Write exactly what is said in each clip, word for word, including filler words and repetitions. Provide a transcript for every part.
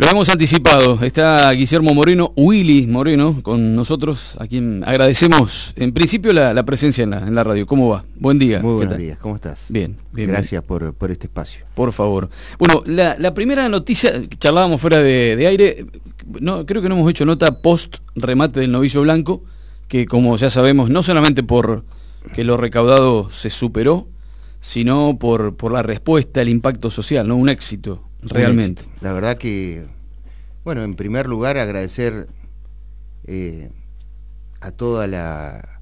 Lo hemos anticipado, está Guillermo Moreno, Willy Moreno, con nosotros, a quien agradecemos en principio la, la presencia en la, en la radio. ¿Cómo va? Buen día. Muy buenos días, ¿cómo estás? Bien, bien. Gracias bien. Por, por este espacio. Por favor. Bueno, la, la primera noticia, charlábamos fuera de, de aire, no, creo que no hemos hecho nota post remate del novillo blanco, que como ya sabemos, no solamente por que lo recaudado se superó, sino por, por la respuesta, el impacto social, ¿no? Un éxito, realmente. Un éxito. La verdad que, bueno, en primer lugar agradecer eh, a toda la,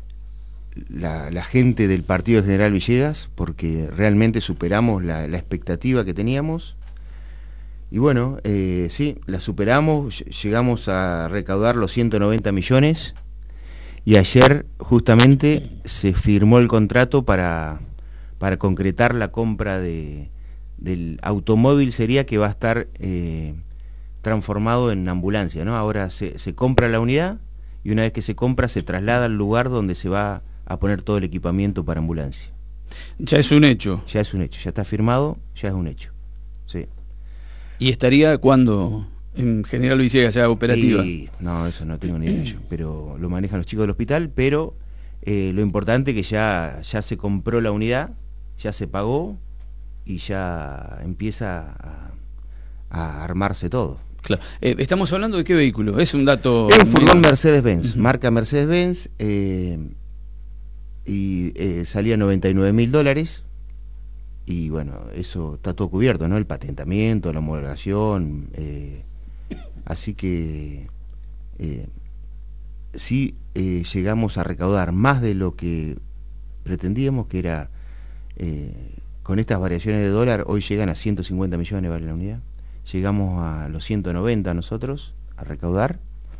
la, la gente del partido de General Villegas, porque realmente superamos la, la expectativa que teníamos. Y bueno, eh, sí, la superamos, llegamos a recaudar los ciento noventa millones y ayer justamente se firmó el contrato para... para concretar la compra de, del automóvil sería que va a estar eh, transformado en ambulancia, ¿no? Ahora se, se compra la unidad y una vez que se compra se traslada al lugar donde se va a poner todo el equipamiento para ambulancia. Ya es un hecho. Ya es un hecho, ya está firmado, ya es un hecho. Sí. ¿Y estaría cuándo en General Villegas ya operativa? Y, no, eso no tengo ni idea yo, pero lo manejan los chicos del hospital, pero eh, lo importante es que ya, ya se compró la unidad, ya se pagó y ya empieza a, a armarse todo. Claro. Eh, ¿Estamos hablando de qué vehículo? Es un dato... Es un furgón Mercedes-Benz, uh-huh. marca Mercedes-Benz, eh, y eh, salía noventa y nueve mil dólares, y bueno, eso está todo cubierto, ¿no? El patentamiento, la homologación, eh, así que eh, sí eh, llegamos a recaudar más de lo que pretendíamos, que era... Eh, con estas variaciones de dólar hoy llegan a ciento cincuenta millones vale la unidad, llegamos a los ciento noventa nosotros a recaudar,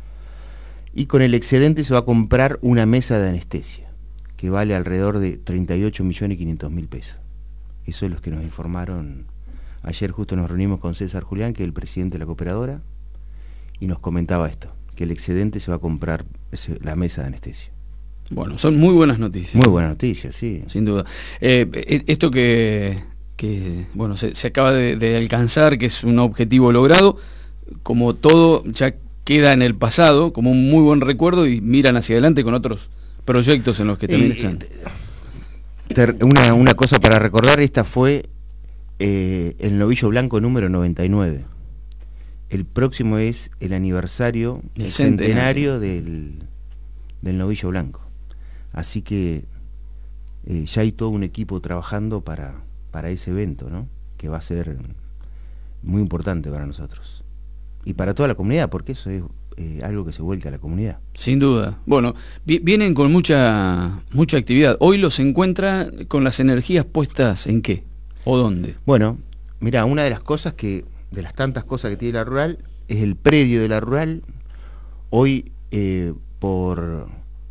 y con el excedente se va a comprar una mesa de anestesia que vale alrededor de treinta y ocho millones quinientos mil pesos. Eso es lo que nos informaron ayer. Justo nos reunimos con César Julián, que es el presidente de la cooperadora, y nos comentaba esto, que el excedente se va a comprar la mesa de anestesia. Bueno, son muy buenas noticias. Muy buenas noticias, sí. Sin duda. Eh, esto que, que bueno, se, se acaba de, de alcanzar, que es un objetivo logrado, como todo ya queda en el pasado, como un muy buen recuerdo, y miran hacia adelante con otros proyectos en los que también y, están. Ter, una, una cosa para recordar, esta fue eh, el novillo blanco número noventa y nueve. El próximo es el aniversario, el, el centenario, centenario del, del novillo blanco. Así que eh, ya hay todo un equipo trabajando para, para ese evento, ¿no? Que va a ser muy importante para nosotros. Y para toda la comunidad, porque eso es eh, algo que se vuelca a la comunidad. Sin duda. Bueno, vi vienen con mucha, mucha actividad. Hoy los encuentra con las energías puestas ¿en qué? ¿O dónde? Bueno, mira, una de las cosas que, de las tantas cosas que tiene la rural, es el predio de la rural. Hoy, eh, por...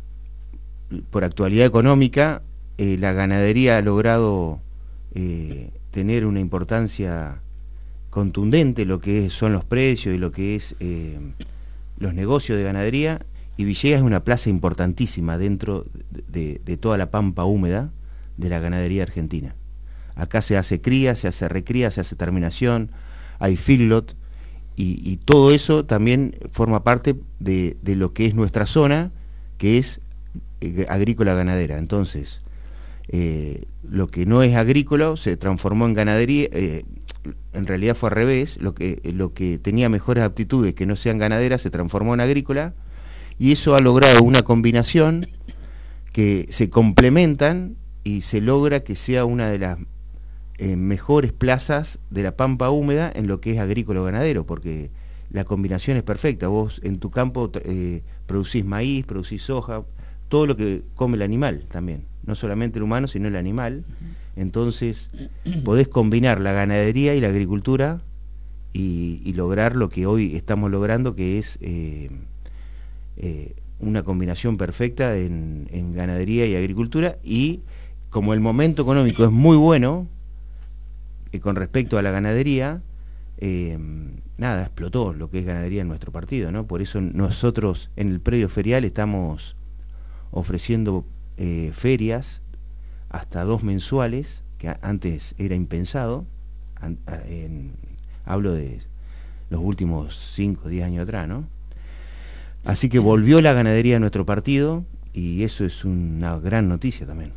por actualidad económica, eh, la ganadería ha logrado eh, tener una importancia contundente, lo que es, son los precios y lo que es eh, los negocios de ganadería, y Villegas es una plaza importantísima dentro de, de toda la pampa húmeda de la ganadería argentina. Acá se hace cría, se hace recría, se hace terminación, hay feedlot, y, y todo eso también forma parte de, de lo que es nuestra zona, que es agrícola ganadera. Entonces eh, lo que no es agrícola se transformó en ganadería, eh, en realidad fue al revés, lo que, lo que tenía mejores aptitudes que no sean ganaderas se transformó en agrícola, y eso ha logrado una combinación que se complementan y se logra que sea una de las eh, mejores plazas de la pampa húmeda en lo que es agrícola ganadero, porque la combinación es perfecta. Vos en tu campo eh, producís maíz, producís soja, todo lo que come el animal también, no solamente el humano, sino el animal. Entonces podés combinar la ganadería y la agricultura y, y lograr lo que hoy estamos logrando, que es eh, eh, una combinación perfecta en, en ganadería y agricultura. Y como el momento económico es muy bueno eh, con respecto a la ganadería, eh, nada, explotó lo que es ganadería en nuestro partido, ¿no? Por eso nosotros en el predio ferial estamos ofreciendo eh, ferias hasta dos mensuales, que antes era impensado. An, en, hablo de los últimos cinco o diez años atrás, ¿no? Así que volvió la ganadería a nuestro partido y eso es una gran noticia también.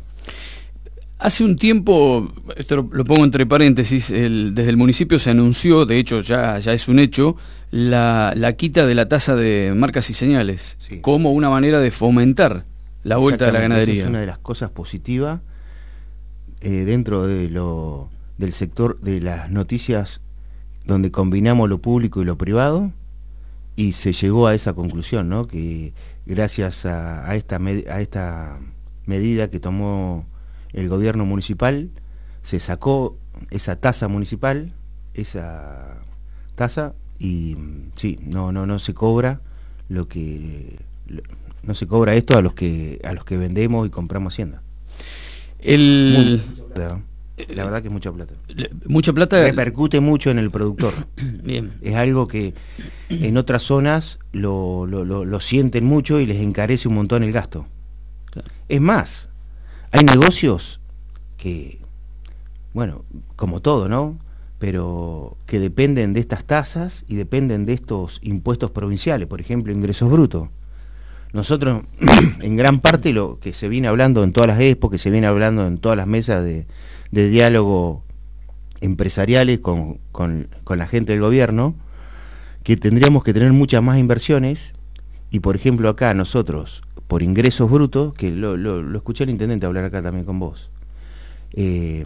Hace un tiempo, esto lo, lo pongo entre paréntesis, el, desde el municipio se anunció, de hecho ya, ya es un hecho, la, la quita de la tasa de marcas y señales, sí, como una manera de fomentar la vuelta de la ganadería. Esa es una de las cosas positivas eh, dentro de lo, del sector de las noticias donde combinamos lo público y lo privado, y se llegó a esa conclusión, ¿no? Que gracias a, a, esta, med a esta medida que tomó el gobierno municipal, se sacó esa tasa municipal, esa tasa, y sí, no, no, no se cobra lo que no se cobra esto a los que a los que vendemos y compramos hacienda. El Muy, la verdad que es mucha plata. Mucha plata repercute mucho en el productor. Bien. Es algo que en otras zonas lo, lo, lo, lo sienten mucho y les encarece un montón el gasto. Claro. Es más, hay negocios que, bueno, como todo, ¿no? Pero que dependen de estas tasas y dependen de estos impuestos provinciales, por ejemplo, ingresos brutos. Nosotros, en gran parte, lo que se viene hablando en todas las épocas, que se viene hablando en todas las mesas de, de diálogo empresariales con, con, con la gente del gobierno, que tendríamos que tener muchas más inversiones, y por ejemplo acá nosotros, por ingresos brutos, que lo, lo, lo escuché al intendente hablar acá también con vos, eh,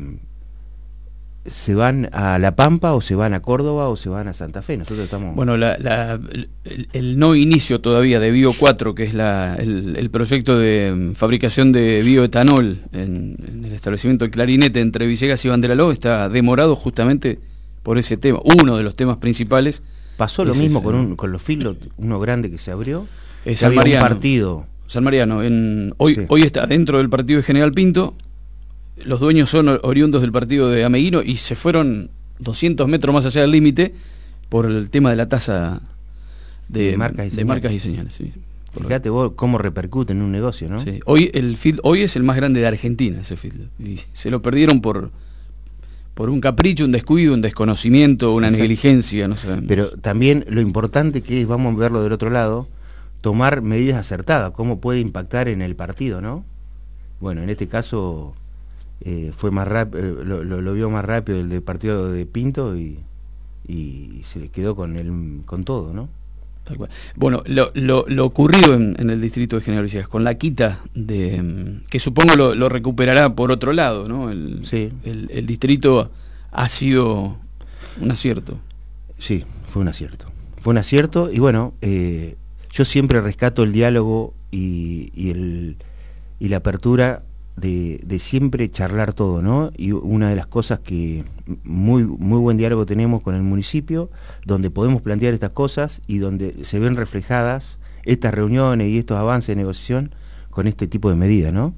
se van a La Pampa o se van a Córdoba o se van a Santa Fe. Nosotros estamos... Bueno, la, la, el, el no inicio todavía de Bio cuatro, que es la, el, el proyecto de fabricación de bioetanol en, en el establecimiento de Clarinete entre Villegas y Banderaló, está demorado justamente por ese tema, uno de los temas principales. Pasó lo mismo con, un, con los feedlot, uno grande que se abrió, es San Mariano, un partido. San Mariano, en, hoy, sí. hoy está dentro del partido de General Pinto. Los dueños son oriundos del partido de Ameguino y se fueron doscientos metros más allá del límite por el tema de la tasa de, de marcas y de señales. Marcas y señales sí. Fíjate vos cómo repercute en un negocio, ¿no? Sí. Hoy el field, hoy es el más grande de Argentina, ese field, y se lo perdieron por por un capricho, un descuido, un desconocimiento, una Exacto. negligencia, no sabemos. Pero también lo importante que es, vamos a verlo del otro lado, tomar medidas acertadas, cómo puede impactar en el partido, ¿no? Bueno, en este caso eh, fue más rápido, eh, lo, lo, lo vio más rápido el del partido de Pinto y, y se le quedó con el, con todo, ¿no? Tal cual. Bueno, lo, lo, lo ocurrido en, en el distrito de General Villegas, con la quita de, que supongo lo, lo recuperará por otro lado, ¿no? El, sí. el, el distrito ha sido un acierto. Sí, fue un acierto. Fue un acierto y bueno, eh, yo siempre rescato el diálogo y, y, el, y la apertura de, de siempre charlar todo, ¿no? Y una de las cosas que muy, muy buen diálogo tenemos con el municipio, donde podemos plantear estas cosas y donde se ven reflejadas estas reuniones y estos avances de negociación con este tipo de medidas, ¿no?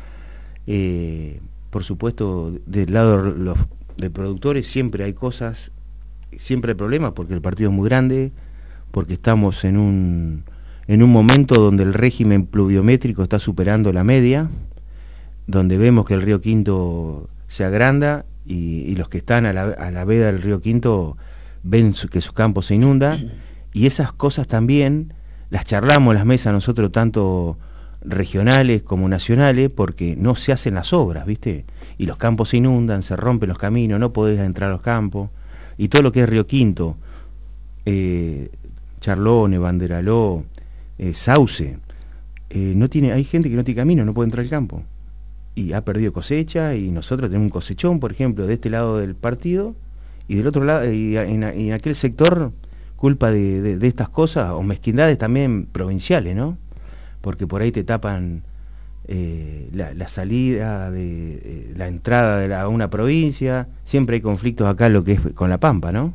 Eh, por supuesto, del lado de los de productores siempre hay cosas, siempre hay problemas porque el partido es muy grande, porque estamos en un, en un momento donde el régimen pluviométrico está superando la media, donde vemos que el río Quinto se agranda y, y los que están a la, a la veda del río Quinto ven su, que sus campos se inundan, y esas cosas también las charlamos en las mesas nosotros, tanto regionales como nacionales, porque no se hacen las obras, ¿viste? Y los campos se inundan, se rompen los caminos, no podés entrar a los campos, y todo lo que es Río Quinto, eh, Charlones, Banderaló, eh, Sauce, eh, no tiene, hay gente que no tiene camino, no puede entrar al campo, y ha perdido cosecha, y nosotros tenemos un cosechón, por ejemplo, de este lado del partido, y del otro lado, y en, en aquel sector, culpa de, de, de estas cosas, o mezquindades también provinciales, ¿no? Porque por ahí te tapan eh, la, la salida, de eh, la entrada de la, a una provincia, siempre hay conflictos acá lo que es con La Pampa, ¿no?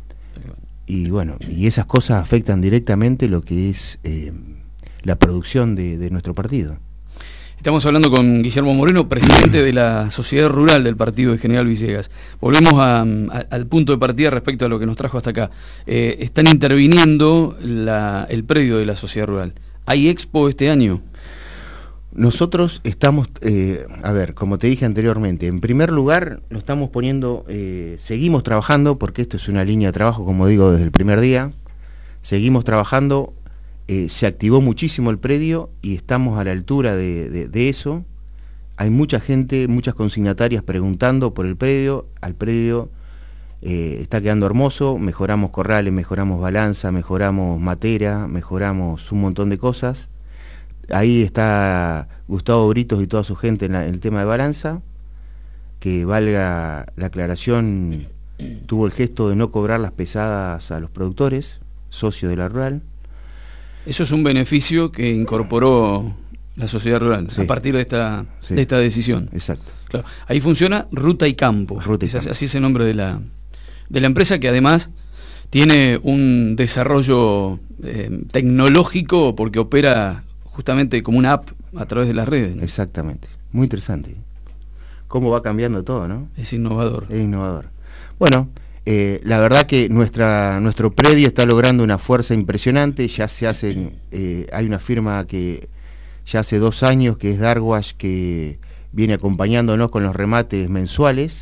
Y bueno, y esas cosas afectan directamente lo que es eh, la producción de, de nuestro partido. Estamos hablando con Guillermo Moreno, presidente de la Sociedad Rural del Partido de General Villegas. Volvemos a, a, al punto de partida respecto a lo que nos trajo hasta acá. Eh, están interviniendo la, el predio de la Sociedad Rural. ¿Hay expo este año? nosotros estamos, eh, a ver, como te dije anteriormente, en primer lugar lo estamos poniendo, eh, seguimos trabajando, porque esto es una línea de trabajo, como digo, desde el primer día, seguimos trabajando, eh, se activó muchísimo el predio y estamos a la altura de, de, de eso. Hay mucha gente, muchas consignatarias preguntando por el predio, al predio eh, está quedando hermoso, mejoramos corrales, mejoramos balanza, mejoramos matera, mejoramos un montón de cosas. Ahí está Gustavo Britos y toda su gente en, la, en el tema de balanza, que valga la aclaración, tuvo el gesto de no cobrar las pesadas a los productores, socios de la rural. Eso es un beneficio que incorporó la sociedad rural, sí, a partir de esta, sí, de esta decisión. Exacto. Claro. Ahí funciona Ruta y Campo. Ruta y es, Campo. Así es el nombre de la, de la empresa, que además tiene un desarrollo eh, tecnológico, porque opera justamente como una app a través de las redes, ¿no? Exactamente. Muy interesante. Cómo va cambiando todo, ¿no? Es innovador. Es innovador. Bueno, eh, la verdad que nuestra nuestro predio está logrando una fuerza impresionante. Ya se hacen, eh, hay una firma que ya hace dos años, que es Darwash, que viene acompañándonos con los remates mensuales,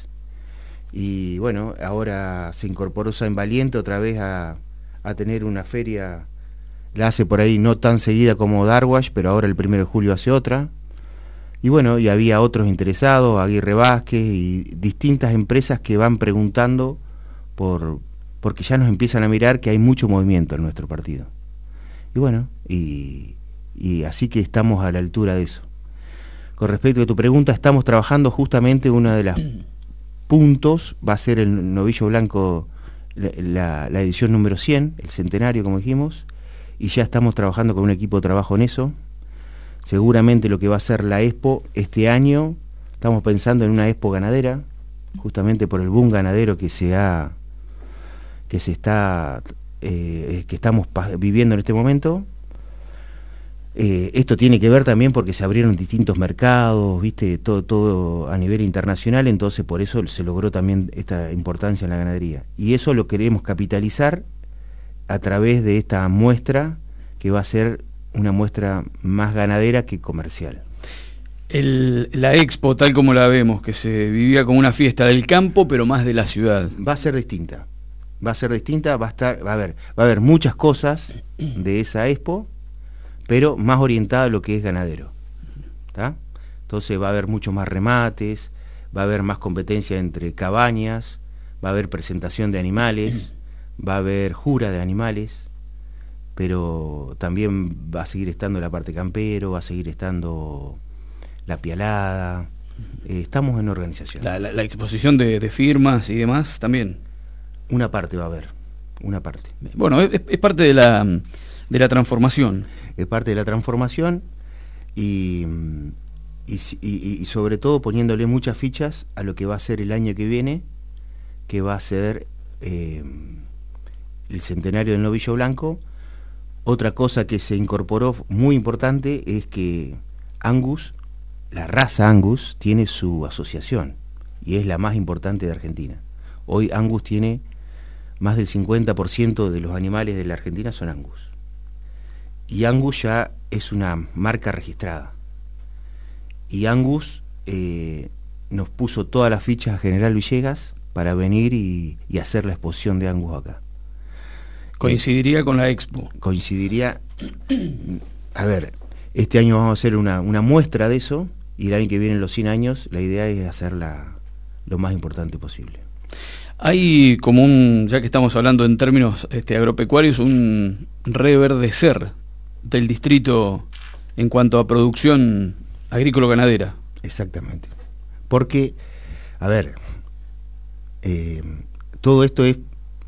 y bueno, ahora se incorporó San Valiente otra vez a, a tener una feria, la hace por ahí no tan seguida como Darwash, pero ahora el primero de julio hace otra, y bueno, y había otros interesados, Aguirre Vázquez y distintas empresas que van preguntando por, porque ya nos empiezan a mirar que hay mucho movimiento en nuestro partido, y bueno, y y así que estamos a la altura de eso. Con respecto a tu pregunta, estamos trabajando justamente, uno de los puntos va a ser el Novillo Blanco, la, la, la edición número cien, el centenario, como dijimos, y ya estamos trabajando con un equipo de trabajo en eso. Seguramente lo que va a ser la Expo este año, estamos pensando en una Expo ganadera, justamente por el boom ganadero que se ha, que se está, eh, que estamos viviendo en este momento. Eh, esto tiene que ver también porque se abrieron distintos mercados, viste, todo, todo a nivel internacional, entonces por eso se logró también esta importancia en la ganadería. Y eso lo queremos capitalizar a través de esta muestra, que va a ser una muestra más ganadera que comercial. El, la Expo, tal como la vemos, que se vivía como una fiesta del campo, pero más de la ciudad. Va a ser distinta, va a ser distinta, va a estar, va a haber, va a haber muchas cosas de esa Expo, pero más orientada a lo que es ganadero, ¿tá? Entonces va a haber muchos más remates, va a haber más competencia entre cabañas, va a haber presentación de animales, va a haber jura de animales, pero también va a seguir estando la parte campero, va a seguir estando la pialada, eh, estamos en organización. La, la, la exposición de, de firmas y demás también. Una parte va a haber, una parte. Bueno, es, es parte de la, de la transformación. Es parte de la transformación y, y, y, y sobre todo poniéndole muchas fichas a lo que va a ser el año que viene, que va a ser eh, el centenario del Novillo Blanco. Otra cosa que se incorporó muy importante es que Angus, la raza Angus, tiene su asociación y es la más importante de Argentina. Hoy Angus tiene más del cincuenta por ciento de los animales de la Argentina son Angus. Y Angus ya es una marca registrada. Y Angus eh, nos puso todas las fichas a General Villegas para venir y, y hacer la exposición de Angus acá. Coincidiría eh, con la Expo. Coincidiría... A ver, este año vamos a hacer una, una muestra de eso, y el año que viene, los cien años, la idea es hacerla lo más importante posible. Hay como un, ya que estamos hablando en términos este, agropecuarios, un reverdecer del distrito en cuanto a producción agrícola-ganadera. Exactamente. Porque, a ver, eh, todo esto es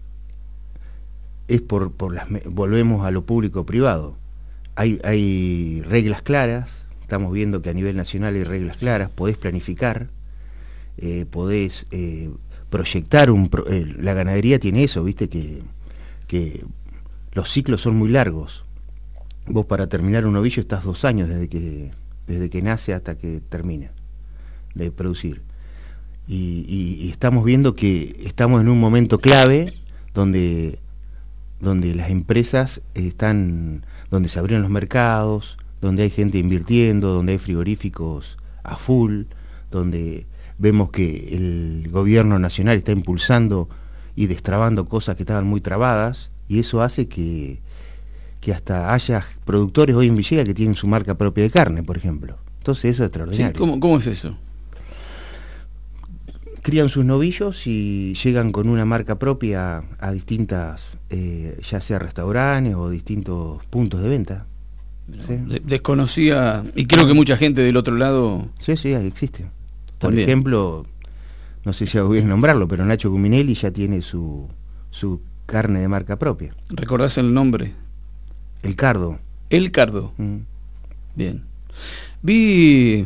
es por, por las, volvemos a lo público-privado. Hay, hay reglas claras, estamos viendo que a nivel nacional hay reglas claras, podés planificar, eh, podés eh, proyectar, un pro, eh, la ganadería tiene eso, viste, que, que los ciclos son muy largos. Vos para terminar un novillo estás dos años desde que, desde que nace hasta que termina de producir. Y, y, y estamos viendo que estamos en un momento clave donde, donde las empresas están, donde se abrieron los mercados, donde hay gente invirtiendo, donde hay frigoríficos a full, donde vemos que el gobierno nacional está impulsando y destrabando cosas que estaban muy trabadas, y eso hace que, que hasta haya productores hoy en Villegas que tienen su marca propia de carne, por ejemplo. Entonces eso es extraordinario. Sí, ¿cómo, cómo es eso? Crían sus novillos y llegan con una marca propia a distintas, eh, ya sea restaurantes o distintos puntos de venta. ¿Sí? De- desconocía, y creo que mucha gente del otro lado... Sí, sí, ahí existe. Por También. ejemplo, no sé si voy a nombrarlo, pero Nacho Cuminelli ya tiene su, su carne de marca propia. ¿Recordás el nombre? El Cardo. El Cardo. Mm. Bien. Vi...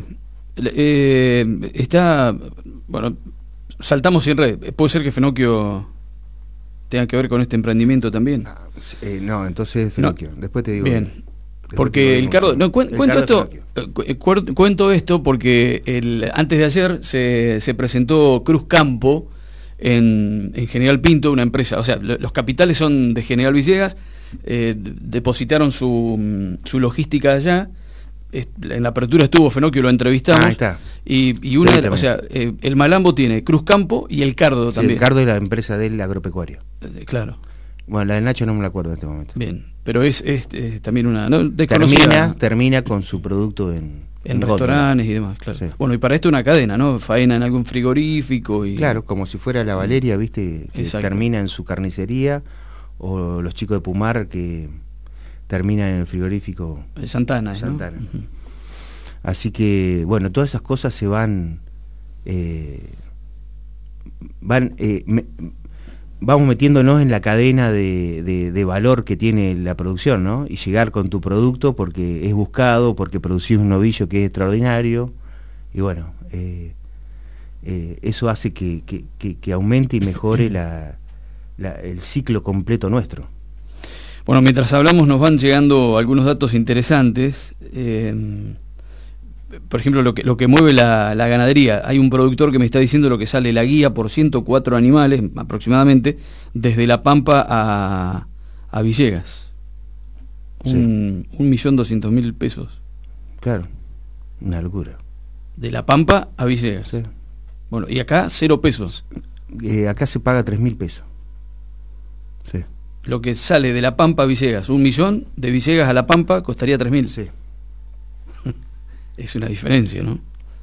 eh, está... Bueno, saltamos sin red. ¿Puede ser que Fenocchio tenga que ver con este emprendimiento también? Ah, eh, no, entonces Fenocchio. No. Después te digo. Bien. Después te Porque digo el bien Cardo... cómo No, se cuen- llama. cuento El Cardo esto... Fenocchio. eh, cu- cuento esto porque el, antes de ayer se, se presentó Cruz Campo en, en General Pinto, una empresa, o sea, lo- los capitales son de General Villegas, eh, d- depositaron su, mm, su logística allá. Est- en la apertura estuvo Fenocchio, lo entrevistamos. Ah, ahí está. Y, y una, Sí, de- o también. sea, eh, el Malambo tiene Cruz Campo y el Cardo Sí, también. el Cardo es la empresa del agropecuario. Eh, claro, Bueno, la de Nacho no me la acuerdo en este momento. bien. Pero es, es, eh, también una... ¿no? desconocida Termina, termina con su producto en, en góndola. restaurantes y demás, claro. Sí. Bueno, y para esto una cadena, ¿no? Faena en algún frigorífico y... Claro, como si fuera la Valeria, ¿viste? Que Exacto. termina en su carnicería, o los chicos de Pumar que terminan en el frigorífico Eh, Santana, ¿no? Santana. Ujú. Así que, bueno, todas esas cosas se van... Eh, van eh, me- vamos metiéndonos en la cadena de, de, de valor que tiene la producción, ¿no? Y llegar con tu producto porque es buscado, porque producís un novillo que es extraordinario, y bueno, eh, eh, eso hace que, que, que, que aumente y mejore la, la, el ciclo completo nuestro. Bueno, mientras hablamos nos van llegando algunos datos interesantes. Eh, por ejemplo, lo que, lo que mueve la, la ganadería. Hay un productor que me está diciendo lo que sale la guía por ciento cuatro animales, aproximadamente, desde La Pampa a, a Villegas. Sí. Un, un millón doscientos mil pesos. Claro, una locura. De La Pampa a Villegas. Sí. Bueno, y acá cero pesos. Eh, acá se paga tres mil pesos. Sí. Lo que sale de La Pampa a Villegas, un millón, de Villegas a La Pampa costaría tres mil. Sí. Es una diferencia, ¿no?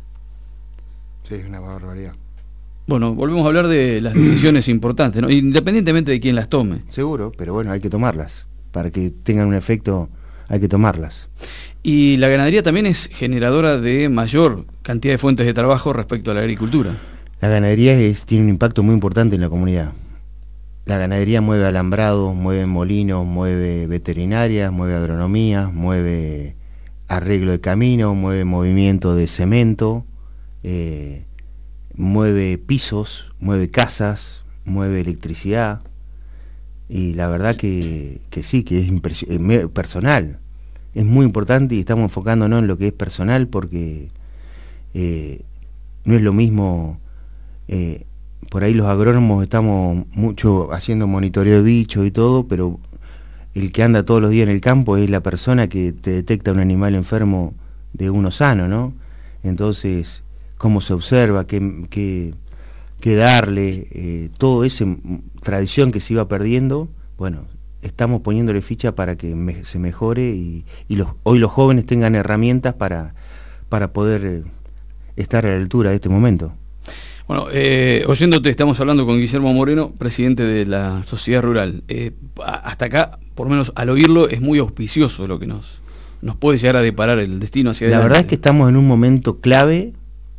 Sí, es una barbaridad. Bueno, volvemos a hablar de las decisiones importantes, ¿no? Independientemente de quién las tome. Seguro, pero bueno, hay que tomarlas. Para que tengan un efecto, hay que tomarlas. Y la ganadería también es generadora de mayor cantidad de fuentes de trabajo respecto a la agricultura. La ganadería es, tiene un impacto muy importante en la comunidad. La ganadería mueve alambrados, mueve molinos, mueve veterinarias, mueve agronomía, mueve arreglo de camino, mueve movimiento de cemento, eh, mueve pisos, mueve casas, mueve electricidad. Y la verdad que, que sí, que es impres- eh, me- personal. Es muy importante y estamos enfocándonos en lo que es personal porque eh, no es lo mismo... Eh, por ahí los agrónomos estamos mucho haciendo monitoreo de bichos y todo, pero el que anda todos los días en el campo es la persona que te detecta un animal enfermo de uno sano, ¿no? Entonces, cómo se observa, qué, qué, qué darle, eh, todo esa tradición que se iba perdiendo, bueno, estamos poniéndole ficha para que me, se mejore y, y los, hoy los jóvenes tengan herramientas para, para poder eh, estar a la altura de este momento. Bueno, eh, oyéndote, estamos hablando con Guillermo Moreno, presidente de la Sociedad Rural. Eh, hasta acá, por lo menos al oírlo, es muy auspicioso lo que nos, nos puede llegar a deparar el destino hacia La adelante. verdad es que estamos en un momento clave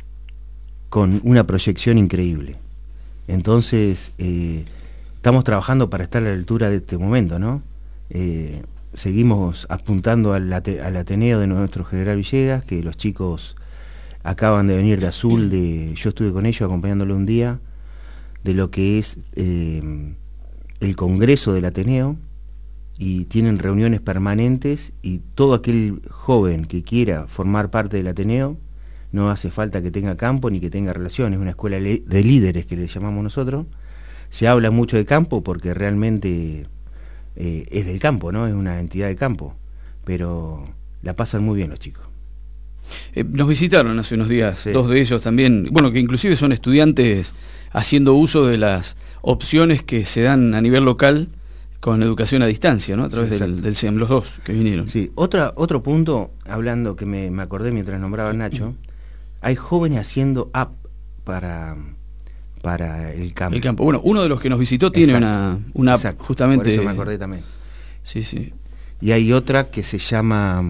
con una proyección increíble. Entonces, eh, estamos trabajando para estar a la altura de este momento, ¿no? Eh, seguimos apuntando al, ate- al Ateneo de nuestro General Villegas, que los chicos acaban de venir de Azul, de, yo estuve con ellos acompañándolo un día, de lo que es eh, el Congreso del Ateneo, y tienen reuniones permanentes, y todo aquel joven que quiera formar parte del Ateneo, no hace falta que tenga campo ni que tenga relaciones, es una escuela de líderes que le llamamos nosotros. Se habla mucho de campo porque realmente eh, es del campo, ¿no? Es una entidad de campo, pero la pasan muy bien los chicos. Eh, nos visitaron hace unos días, sí. dos de ellos también, bueno, que inclusive son estudiantes haciendo uso de las opciones que se dan a nivel local con educación a distancia, ¿no? A través sí, del, del C E M, los dos que vinieron. Sí, otra, otro punto, hablando que me, me acordé mientras nombraba a Nacho, hay jóvenes haciendo app para, para el campo. El campo. Bueno, uno de los que nos visitó tiene Exacto. una, una app, Exacto. justamente. Por eso me acordé también. Sí, sí. Y hay otra que se llama,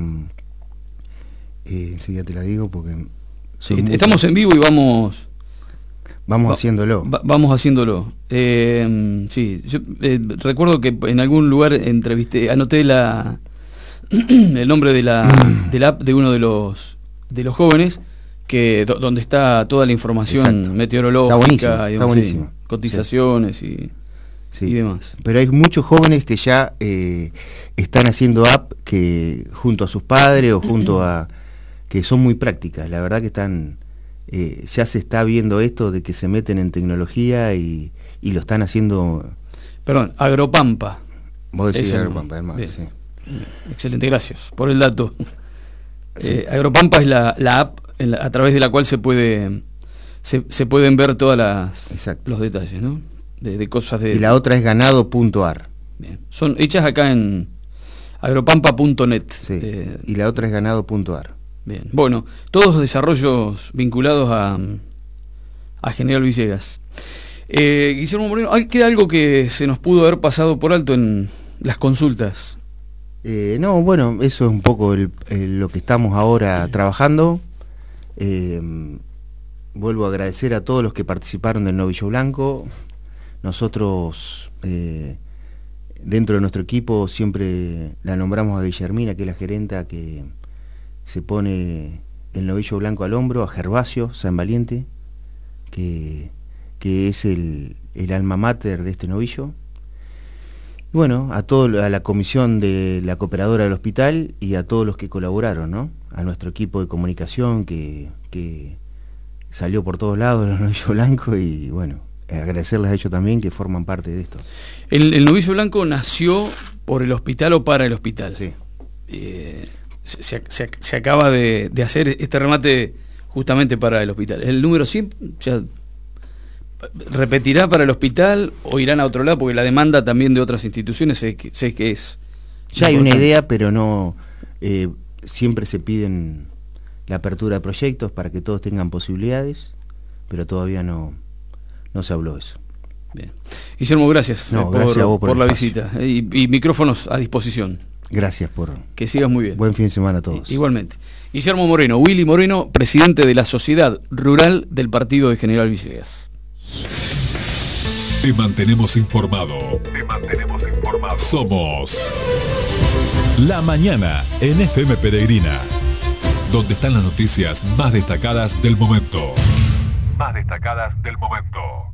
eh, sí, ya te la digo porque... Sí, muchas. estamos en vivo y vamos... Vamos va, haciéndolo. Va, vamos haciéndolo. Eh, sí, yo eh, recuerdo que en algún lugar entrevisté, anoté la el nombre de la, de la app de uno de los de los jóvenes, que do, donde está toda la información Exacto. meteorológica, está buenísimo, y está buenísimo. Sí, cotizaciones sí. y, sí. y demás. Pero hay muchos jóvenes que ya eh, están haciendo app que junto a sus padres o junto a... que son muy prácticas, la verdad que están... Eh, ya se está viendo esto de que se meten en tecnología y, y lo están haciendo... Perdón, Agropampa. Vos decís Eso, Agropampa, hermano, bien. sí. Excelente, gracias por el dato. Sí. Eh, Agropampa es la, la app en la, a través de la cual se puede se, se pueden ver todas las Exacto. los detalles, ¿no? De, de cosas de... Y la otra es ganado punto ar. Bien. Son hechas acá en agropampa punto net. Sí. Eh, y la otra es ganado punto ar. Bien. Bueno, todos desarrollos vinculados a, a General Villegas. Eh, Guillermo Moreno, ¿queda algo que se nos pudo haber pasado por alto en las consultas? Eh, no, bueno, eso es un poco el, el, lo que estamos ahora trabajando. Eh, vuelvo a agradecer a todos los que participaron del Novillo Blanco. Nosotros, eh, dentro de nuestro equipo, siempre la nombramos a Guillermina, que es la gerenta que se pone el Novillo Blanco al hombro, a Gervasio San Valiente, que, que es el, el alma mater de este novillo. Y bueno, a todo, a la comisión de la cooperadora del hospital y a todos los que colaboraron, ¿no? A nuestro equipo de comunicación que, que salió por todos lados el Novillo Blanco y bueno, agradecerles a ellos también que forman parte de esto. El, el Novillo Blanco nació por el hospital o para el hospital. Sí. Eh, se, se, se acaba de, de hacer este remate justamente para el hospital. ¿El número cien ya repetirá para el hospital o irán a otro lado? Porque la demanda también de otras instituciones sé que, sé que es... Ya hay importante. una idea, pero no... Eh, siempre se piden la apertura de proyectos para que todos tengan posibilidades, pero todavía no, no se habló eso. Bien. Guillermo, gracias, no, eh, por, gracias a vos por, por la espacio. visita y, y micrófonos a disposición. Gracias por... Que sigas muy bien. Buen fin de semana a todos. Igualmente. Guillermo Moreno, Willy Moreno, presidente de la Sociedad Rural del Partido de General Villegas. Te mantenemos informado. Te mantenemos informado. Somos La Mañana en F M Peregrina, donde están las noticias más destacadas del momento. Más destacadas del momento.